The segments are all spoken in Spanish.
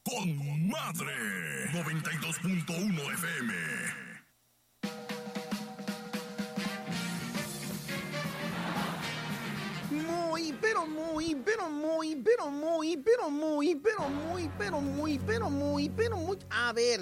con Madre 92.1 FM. A ver,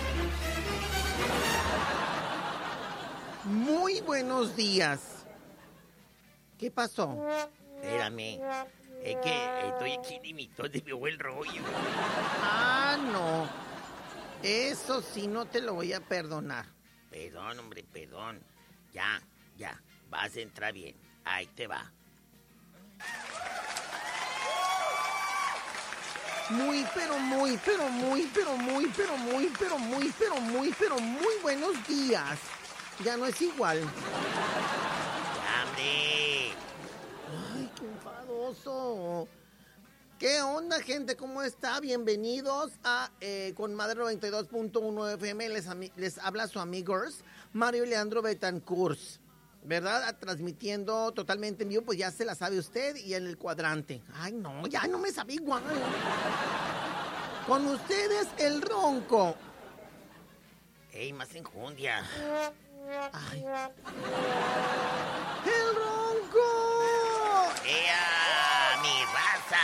muy buenos días. ¿Qué pasó? Espérame, es que estoy aquí limitado de mi buen rollo. Ah, no. Eso sí no te lo voy a perdonar. Perdón, hombre, perdón. Ya, vas a entrar bien. Ahí te va. Muy buenos días. Ya no es igual. ¡Ya, hombre! Ay, qué enfadoso. ¿Qué onda, gente? ¿Cómo está? Bienvenidos a Con Madre 92.1 FM. Les habla su amigos Mario Leandro Betancourt, ¿verdad? Transmitiendo totalmente en vivo, pues ya se la sabe usted, y en el cuadrante. Ay, no, ya no me sabe igual. Con ustedes, el Ronco. ¡Ey, más enjundia! Ay. ¡El Ronco! ¡Ea, mi raza!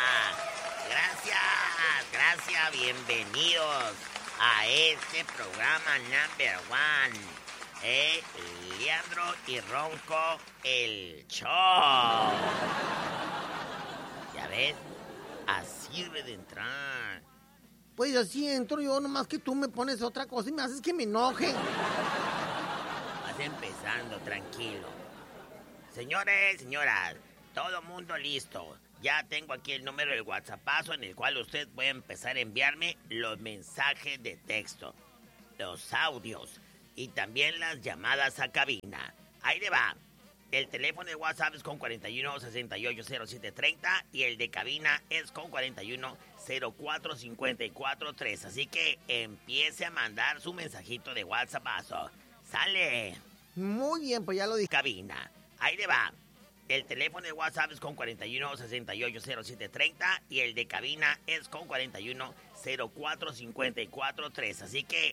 Gracias, bienvenidos a este programa number one. Leandro y Ronco, el show. Ya ves, así debe de entrar. Pues así entro yo, nomás que tú me pones otra cosa y me haces que me enoje. Vas empezando, tranquilo. Señores, señoras, todo mundo listo. Ya tengo aquí el número del WhatsAppazo en el cual usted puede empezar a enviarme los mensajes de texto, los audios y también las llamadas a cabina. Ahí le va. El teléfono de WhatsApp es con 41 68 0730 y el de cabina es con 41 04 54 3. Así que empiece a mandar su mensajito de WhatsAppazo. ¡Sale! Muy bien, pues ya lo dije. Cabina. Ahí le va. El teléfono de WhatsApp es con 41 68 0730 y el de cabina es con 41 04 54 3. Así que